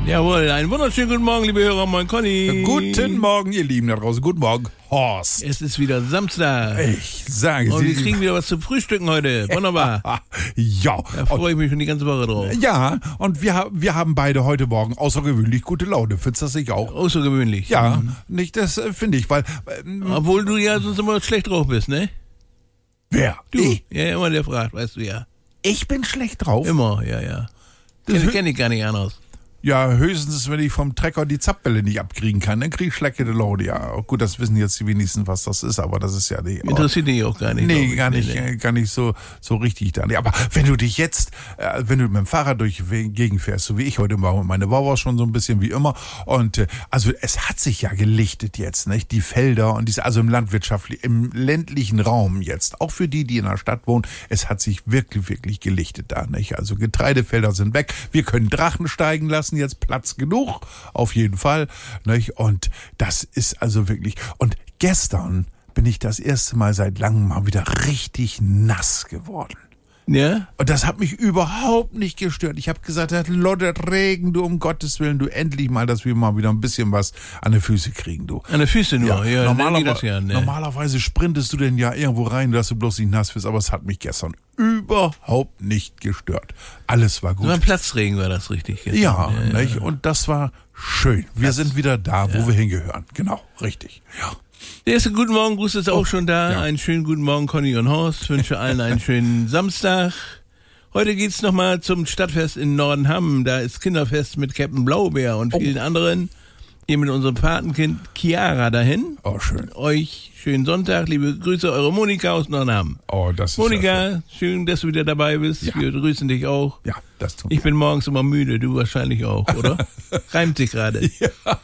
Jawohl, einen wunderschönen guten Morgen, liebe Hörer, moin Conny. Guten Morgen, ihr Lieben da draußen. Guten Morgen, Horst. Es ist wieder Samstag. Ich sage Und wir Sie. kriegen wieder was zum Frühstücken heute. Wunderbar. Ja. Da freue ich mich schon die ganze Woche drauf. Ja, und wir haben beide heute Morgen außergewöhnlich gute Laune. Findest du das nicht auch? Außergewöhnlich. Ja, nicht das finde ich, weil... Obwohl du ja sonst immer schlecht drauf bist, ne? Wer? Du. Ich? Ja, immer der fragt, weißt du ja. Ich bin schlecht drauf? Immer, ja. Das kenn ich gar nicht anders. Ja, höchstens, wenn ich vom Trecker die Zapfwelle nicht abkriegen kann, dann kriege ich schlechte Laune. Ja, gut, das wissen jetzt die wenigsten, was das ist, aber das ist ja nicht... Interessiert dich auch gar nicht. Nee, gar nicht so richtig da. Nee, aber wenn du dich jetzt, wenn du mit dem Fahrrad durch die Gegend fährst, so wie ich heute Morgen mit meiner Wawa schon so ein bisschen wie immer, und also es hat sich ja gelichtet jetzt, nicht? Die Felder und diese, also im ländlichen Raum jetzt, auch für die in der Stadt wohnen, es hat sich wirklich gelichtet da, nicht? Also Getreidefelder sind weg, wir können Drachen steigen lassen, jetzt Platz genug, auf jeden Fall, nicht? Und das ist also wirklich, und gestern bin ich das erste Mal seit langem mal wieder richtig nass geworden. Ja? Und das hat mich überhaupt nicht gestört. Ich habe gesagt, das loddert Regen, du, um Gottes Willen, du endlich mal, dass wir mal wieder ein bisschen was an die Füße kriegen, du. An den Füßen nur, ja normalerweise, normalerweise sprintest du denn ja irgendwo rein, dass du bloß nicht nass wirst, aber es hat mich gestern überhaupt nicht gestört. Alles war gut. So ein Platzregen war das richtig. Gestern. Ja, nicht? Und das war schön. Wir sind wieder da, wo wir hingehören. Genau, richtig. Ja. Der erste Guten Morgen Gruß ist auch schon da. Ja. Einen schönen guten Morgen, Conny und Horst. Ich wünsche allen einen schönen Samstag. Heute geht's nochmal zum Stadtfest in Nordenham. Da ist Kinderfest mit Captain Blaubeer und vielen anderen. Hier mit unserem Patenkind Chiara dahin. Oh, schön. Euch schönen Sonntag. Liebe Grüße, eure Monika aus Nordenham. Oh, das ist Monika, schön, dass du wieder dabei bist. Ja. Wir grüßen dich auch. Ja, das tun wir. Ich bin morgens immer müde, du wahrscheinlich auch, oder? Reimt sich gerade. Ja.